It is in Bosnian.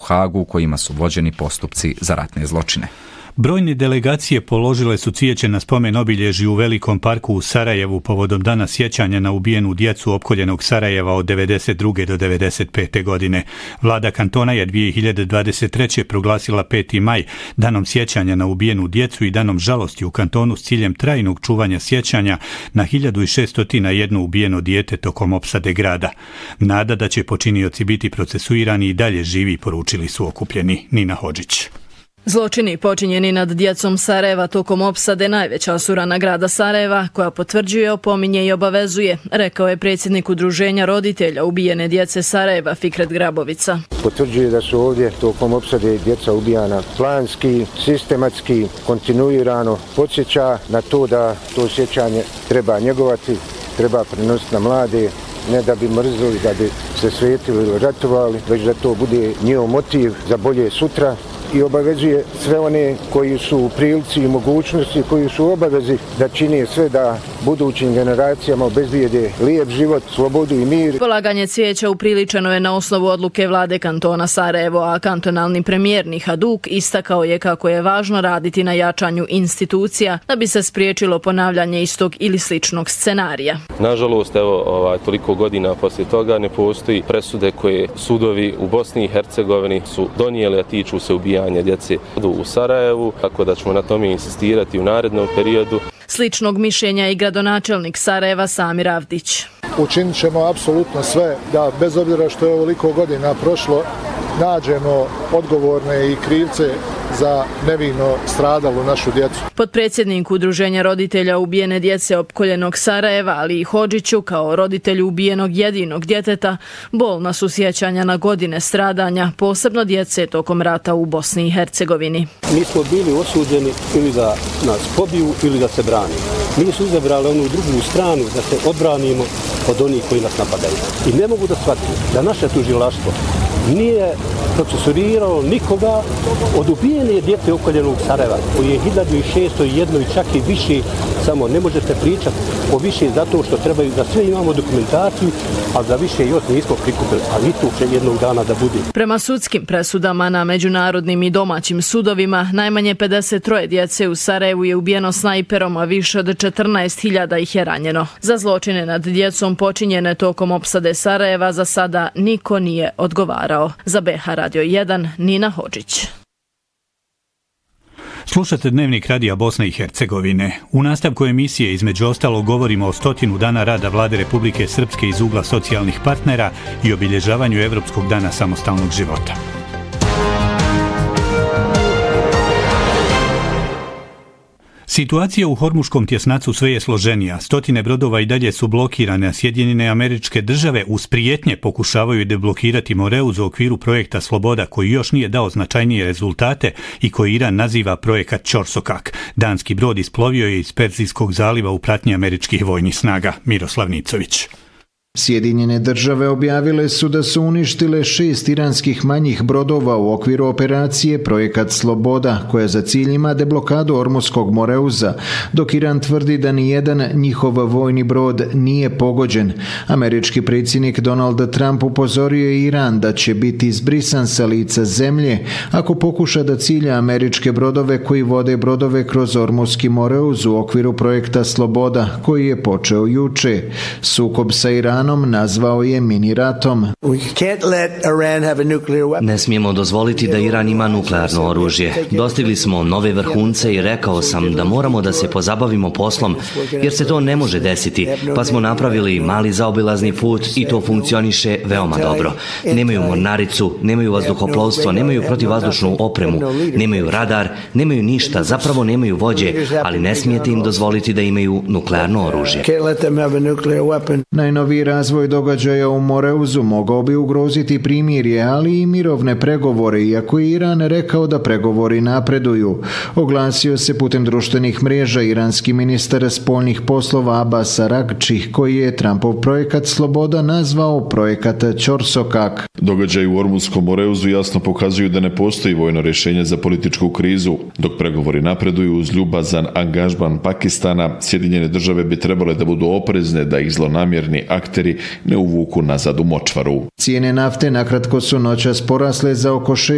Hagu u kojima su vođeni postupci za ratne zločine. Brojne delegacije položile su cvijeće na spomen obilježju u Velikom parku u Sarajevu povodom dana sjećanja na ubijenu djecu opkoljenog Sarajeva od 92. do 95. godine. Vlada kantona je 2023. proglasila 5. maj danom sjećanja na ubijenu djecu i danom žalosti u kantonu s ciljem trajnog čuvanja sjećanja na 1601 ubijeno dijete tokom opsade grada. Nada da će počinioci biti procesuirani i dalje živi, poručili su okupljeni. Nina Hodžić. Zločini počinjeni nad djecom Sarajeva tokom opsade najveća su rana grada Sarajeva, koja potvrđuje, opominje i obavezuje, rekao je predsjednik udruženja roditelja ubijene djece Sarajeva Fikret Grabovica. Potvrđuje da su ovdje tokom opsade djeca ubijana planski, sistematski, kontinuirano, podsjeća na to da to sjećanje treba njegovati, treba prenositi na mlade, ne da bi mrzili, da bi se svetili ili ratovali, već da to bude njihov motiv za bolje sutra. I obavezuje sve one koji su u prilici i mogućnosti, koji su u obavezi da čine sve da budućim generacijama obezbijede lijep život, slobodu i mir. Polaganje cvijeća upriličeno je na osnovu odluke vlade kantona Sarajevo, a kantonalni premijer Nihaduk istakao je kako je važno raditi na jačanju institucija da bi se spriječilo ponavljanje istog ili sličnog scenarija. Nažalost, toliko godina poslije toga ne postoji presude koje sudovi u Bosni i Hercegovini su donijeli, a tiču se ubijanja djece u Sarajevu, tako da ćemo na tome insistirati u narednom periodu. Sličnog mišljenja i gradonačelnik Sarajeva Samir Avdić. Učinit ćemo apsolutno sve da, bez obzira što je ovoliko godina prošlo, nađemo odgovorne i krivce za nevino stradalu našu djecu. Potpredsjednik udruženja roditelja ubijene djece opkoljenog Sarajeva, ali i Hodžiću, kao roditelju ubijenog jedinog djeteta, bolna su sjećanja na godine stradanja, posebno djece tokom rata u Bosni i Hercegovini. Mi smo bili osuđeni ili da nas pobiju ili da se branimo. Mi su izabrali onu drugu stranu da se odbranimo od onih koji nas napadaju. I ne mogu da shvatim da naše tužilaštvo nije procesuriralo nikoga od ubijene djece opkoljenog Sarajeva, koji je 1601 i čak i više, samo ne možete pričati o više zato što trebaju da sve imamo dokumentaciju, a za više još nismo prikupili, ali i tu će jednog dana da bude. Prema sudskim presudama na međunarodnim i domaćim sudovima, najmanje 53 djece u Sarajevu je ubijeno snajperom, a više od 14.000 ih je ranjeno. Za zločine nad djecom počinjene tokom opsade Sarajeva za sada niko nije odgovarao. Za BH Radio 1, Nina Hodžić. Slušate Dnevnik radija Bosne i Hercegovine. U nastavku emisije između ostalog govorimo o 100 dana rada Vlade Republike Srpske iz ugla socijalnih partnera i obilježavanju Evropskog dana samostalnog života. Situacija u Hormuškom tjesnacu sve je složenija. Stotine brodova i dalje su blokirane, a Sjedinjene Američke Države uz prijetnje pokušavaju deblokirati Moreuz u okviru projekta Sloboda, koji još nije dao značajnije rezultate i koji Iran naziva projekat Ćorsokak. Danski brod isplovio je iz Perzijskog zaliva u pratnji američkih vojnih snaga. Miroslav Nicović. Sjedinjene države objavile su da su uništile 6 iranskih manjih brodova u okviru operacije Projekat Sloboda, koja za cilj ima deblokadu Ormuskog Moreuza, dok Iran tvrdi da nijedan njihov vojni brod nije pogođen. Američki predsjednik Donald Trump upozorio je Iran da će biti izbrisan sa lica zemlje ako pokuša da cilja američke brodove koji vode brodove kroz Ormuski Moreuz u okviru Projekta Sloboda, koji je počeo juče. Sukob sa Iranom nazvao je mini ratom. Ne smijemo dozvoliti da Iran ima nuklearno oružje. Dostigli smo nove vrhunce i rekao sam da moramo da se pozabavimo poslom, jer se to ne može desiti, pa smo napravili mali zaobilazni put i to funkcioniše veoma dobro. Nemaju mornaricu, nemaju vazduhoplovstvo, nemaju protivvazdušnu opremu, nemaju radar, nemaju ništa, zapravo nemaju vođe, ali ne smijete im dozvoliti da imaju nuklearno oružje. Najnoviji razvoj događaja u Moreuzu mogao bi ugroziti primirje, ali i mirovne pregovore, iako je Iran rekao da pregovori napreduju. Oglasio se putem društvenih mreža iranski ministar spoljnih poslova Abbas Araghči, koji je Trumpov projekat Sloboda nazvao projekat Ćorsokak. Događaji u Ormunskom Moreuzu jasno pokazuju da ne postoji vojno rješenje za političku krizu. Dok pregovori napreduju uz ljubazan angažman Pakistana, Sjedinjene države bi trebale da budu oprezne da ih zlonamjerni akteri ne uvuku nazad u močvaru. Cijene nafte nakratko su noćas porasle za oko